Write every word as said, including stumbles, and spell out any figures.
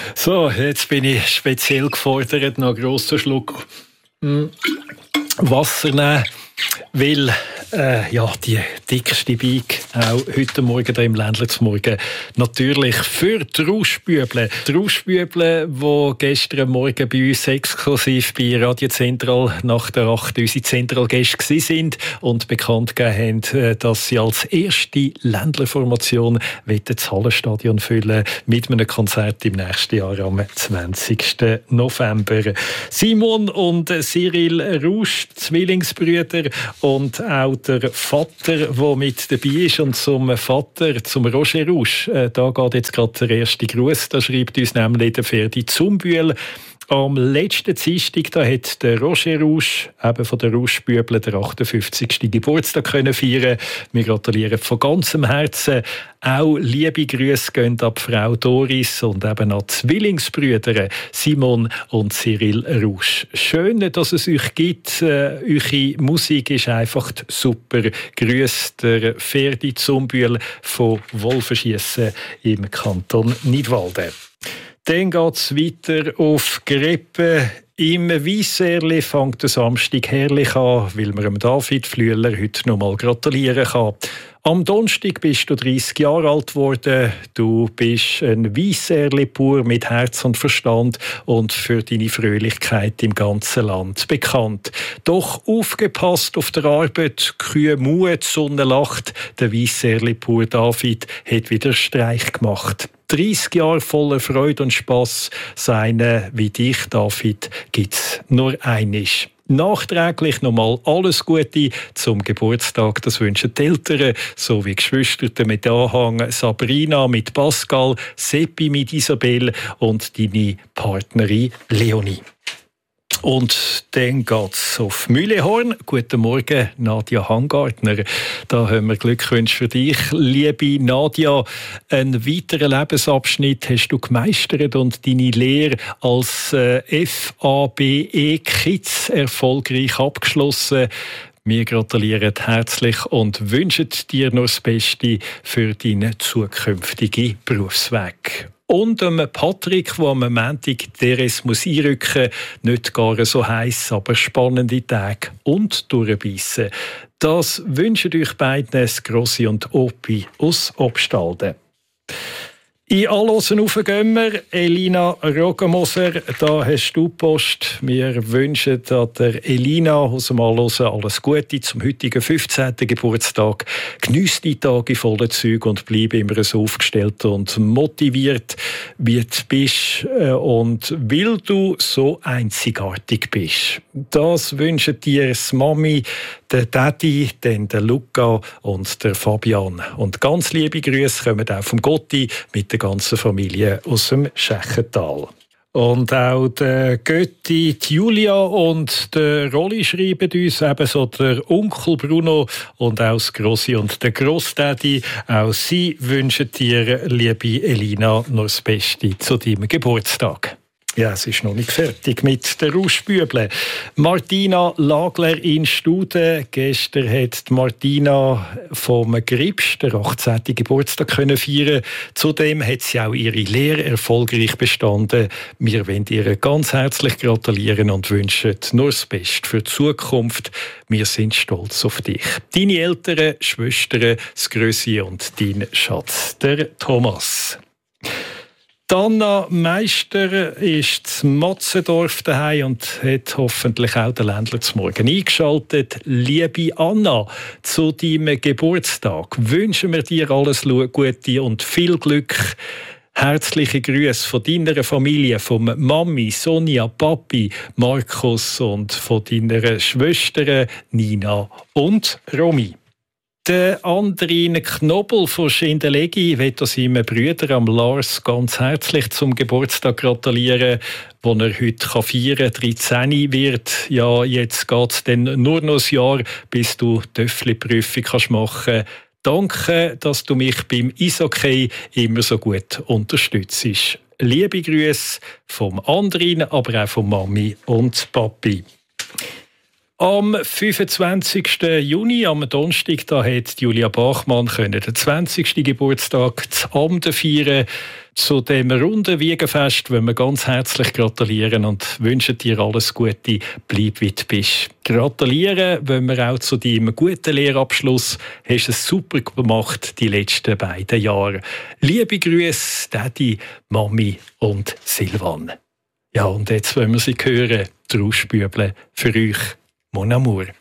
So, jetzt bin ich speziell gefordert, noch einen grossen Schluck Wasser nehmen, weil äh, ja, die dickste Bike auch heute Morgen hier im Ländler zum Morgen natürlich für die Rauschbüble. Die Rauschbüble, die gestern Morgen bei uns exklusiv bei Radio Zentral nach der acht unsere Zentralgäste sind und bekannt gegeben haben, dass sie als erste Ländlerformation das Hallenstadion füllen mit einem Konzert im nächsten Jahr am zwanzigsten November. Simon und Cyril Rausch, Zwillingsbrüder, und auch der Vater, der mit dabei ist. Und zum Vater, zum Roger Rausch, äh, da geht jetzt gerade der erste Gruß. Da schreibt uns nämlich der Ferdi Zumbühl. Am letzten Dienstag da hat der Roger Rausch, eben von der Rauschbüble, der achtundfünfzigsten Geburtstag können feiern. Wir gratulieren von ganzem Herzen. Auch liebe Grüße gehen an Frau Doris und eben an die Zwillingsbrüder Simon und Cyril Rausch. Schön, dass es euch gibt. Äh, eure Musik ist einfach super. Grüß der Ferdi Zumbühl von Wolfenschiessen im Kanton Nidwalden. Dann geht es weiter auf Greppen. Im Weisserli fängt der Samstag herrlich an, weil man dem David Flüeler heute noch mal gratulieren kann. Am Donnerstag bist du dreißig Jahre alt geworden. Du bist ein Weisserli pur mit Herz und Verstand und für deine Fröhlichkeit im ganzen Land bekannt. Doch aufgepasst auf der Arbeit, Kühe muhen, die Sonne lacht. Der Weisserli pur David hat wieder Streich gemacht. dreißig Jahre voller Freude und Spass. Seine wie dich, David, gibt's nur einisch. Nachträglich nochmal alles Gute zum Geburtstag. Das wünschen die Eltern sowie Geschwister mit Anhang, Sabrina mit Pascal, Seppi mit Isabel und deine Partnerin Leonie. Und dann geht's auf Mühlehorn. Guten Morgen, Nadja Hangartner. Da haben wir Glückwünsche für dich. Liebe Nadja, einen weiteren Lebensabschnitt hast du gemeistert und deine Lehre als äh, F A B E-Kids erfolgreich abgeschlossen. Wir gratulieren herzlich und wünschen dir nur das Beste für deinen zukünftigen Berufsweg. Und dem Patrick, der am Montag Teres muss einrücken, nicht gar so heiß, aber spannende Tage und durchbeissen. Das wünschen euch beiden Grossi und Opi aus Obstalden. In Allosen raufgehen wir. Elina Roggenmoser, da hast du Post. Wir wünschen der Elina aus dem Allosen alles Gute zum heutigen fünfzehnten Geburtstag. Geniess die Tage voller Züge und bleib immer so aufgestellt und motiviert, wie du bist und weil du so einzigartig bist. Das wünschen dir das Mami, der Daddy, dann der Luca und der Fabian. Und ganz liebe Grüße kommen auch vom Gotti mit der ganzen Familie aus dem Schächental. Und auch der Götti, die Julia und der Rolli schreiben uns, ebenso der Onkel Bruno und auch das Grossi und der Grossdaddy. Auch sie wünschen dir, liebe Elina, nur das Beste zu deinem Geburtstag. Ja, es ist noch nicht fertig mit der Rauschbüble. Martina Lagler in Studen. Gestern hat Martina vom Gripsch den achtzehnten Geburtstag können feiern. Zudem hat sie auch ihre Lehre erfolgreich bestanden. Wir wollen ihr ganz herzlich gratulieren und wünschen nur das Beste für die Zukunft. Wir sind stolz auf dich. Deine Eltern, Schwestern, das Grössi und dein Schatz, der Thomas. Anna Meister ist in Matzendorf daheim und hat hoffentlich auch den Ländler zum Morgen eingeschaltet. Liebe Anna, zu deinem Geburtstag wünschen wir dir alles Gute und viel Glück. Herzliche Grüße von deiner Familie, von Mami, Sonja, Papi, Markus und von deiner Schwestern Nina und Romy. Der Andrin Knobel von Schindelegi will seinem Bruder am Lars ganz herzlich zum Geburtstag gratulieren, wo er heute feiern kann. dreizehn wird. Ja, jetzt geht es dann nur noch ein Jahr, bis du die Töffli-Prüfung machen kannst. Danke, dass du mich beim Eishockey immer so gut unterstützt. Liebe Grüße vom Andrin, aber auch von Mami und Papi. Am fünfundzwanzigsten Juni, am Donnerstag, da hat Julia Bachmann können den zwanzigsten Geburtstag zu Amden feiern. Zu dem runden Wiegenfest wollen wir ganz herzlich gratulieren und wünschen dir alles Gute. Bleib wie du bist. Gratulieren wollen wir auch zu deinem guten Lehrabschluss. Hast es super gemacht die letzten beiden Jahre. Liebe Grüße, Daddy, Mami und Silvan. Ja, und jetzt wollen wir sie hören. Trauspüble für euch. Mon amour.